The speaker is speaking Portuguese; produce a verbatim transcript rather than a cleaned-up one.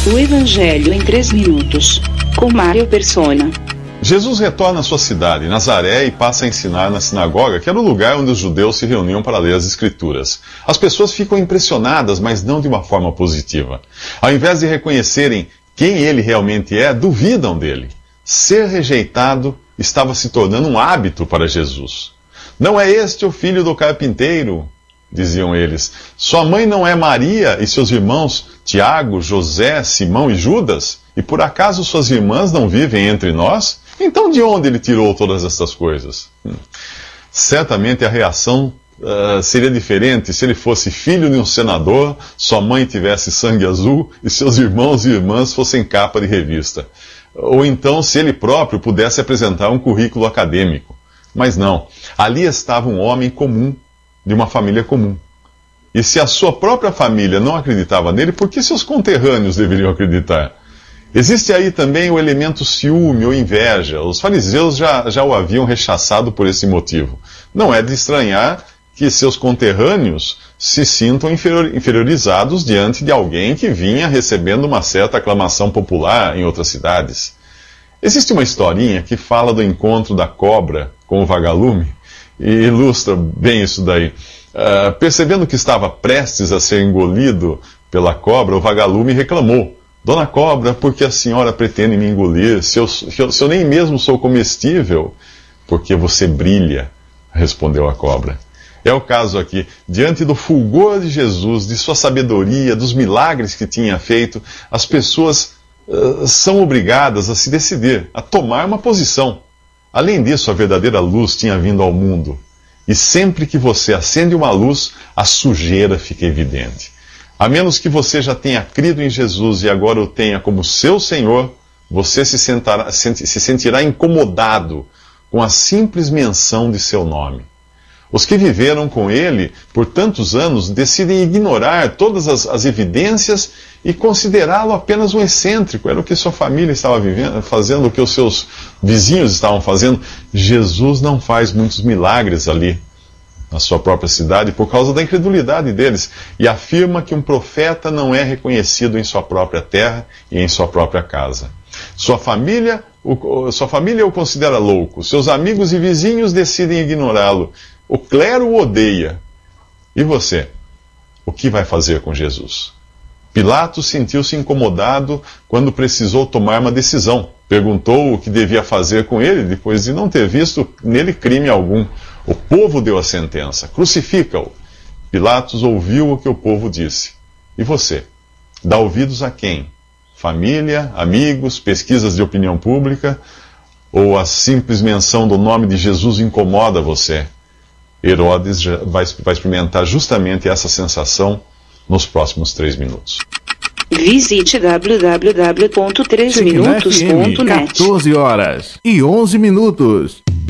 O Evangelho em três minutos, com Mário Persona. Jesus retorna à sua cidade, Nazaré, e passa a ensinar na sinagoga, que era o lugar onde os judeus se reuniam para ler as Escrituras. As pessoas ficam impressionadas, mas não de uma forma positiva. Ao invés de reconhecerem quem ele realmente é, duvidam dele. Ser rejeitado estava se tornando um hábito para Jesus. Não é este o filho do carpinteiro? Diziam eles. Sua mãe não é Maria e seus irmãos Tiago, José, Simão e Judas? E por acaso suas irmãs não vivem entre nós? Então de onde ele tirou todas estas coisas? Hum. Certamente a reação uh, seria diferente se ele fosse filho de um senador, sua mãe tivesse sangue azul e seus irmãos e irmãs fossem capa de revista. Ou então se ele próprio pudesse apresentar um currículo acadêmico. Mas não, ali estava um homem comum, de uma família comum. E se a sua própria família não acreditava nele, por que seus conterrâneos deveriam acreditar? Existe aí também o elemento ciúme ou inveja. Os fariseus já, já o haviam rechaçado por esse motivo. Não é de estranhar que seus conterrâneos se sintam inferior, inferiorizados diante de alguém que vinha recebendo uma certa aclamação popular em outras cidades. Existe uma historinha que fala do encontro da cobra com o vagalume, e ilustra bem isso daí. Uh, percebendo que estava prestes a ser engolido pela cobra, o vagalume reclamou. Dona Cobra, por que a senhora pretende me engolir? Se eu, se eu, se eu nem mesmo sou comestível? Porque você brilha, respondeu a cobra. É o caso aqui. Diante do fulgor de Jesus, de sua sabedoria, dos milagres que tinha feito, as pessoas uh, são obrigadas a se decidir, a tomar uma posição. Além disso, a verdadeira luz tinha vindo ao mundo. E sempre que você acende uma luz, a sujeira fica evidente. A menos que você já tenha crido em Jesus e agora o tenha como seu Senhor, você se, sentará, se sentirá incomodado com a simples menção de seu nome. Os que viveram com ele por tantos anos decidem ignorar todas as, as evidências e considerá-lo apenas um excêntrico. Era o que sua família estava vivendo, fazendo, o que os seus vizinhos estavam fazendo. Jesus não faz muitos milagres ali na sua própria cidade por causa da incredulidade deles, e afirma que um profeta não é reconhecido em sua própria terra e em sua própria casa. Sua família o, sua família o considera louco, seus amigos e vizinhos decidem ignorá-lo, o clero o odeia. E você? O que vai fazer com Jesus? Pilatos sentiu-se incomodado quando precisou tomar uma decisão. Perguntou o que devia fazer com ele, depois de não ter visto nele crime algum. O povo deu a sentença: crucifica-o. Pilatos ouviu o que o povo disse. E você? Dá ouvidos a quem? Família, amigos, pesquisas de opinião pública? Ou a simples menção do nome de Jesus incomoda você? Herodes vai, vai experimentar justamente essa sensação nos próximos três minutos. Visite w w w ponto três minutos ponto net. quatorze horas e onze minutos.